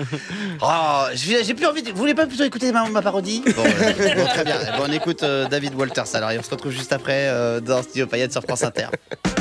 Oh, j'ai plus envie. Vous voulez pas plutôt écouter ma parodie? Bon, très bien. Bon, on écoute David Walters. Alors, et on se retrouve juste après dans Studio Payette sur France Inter.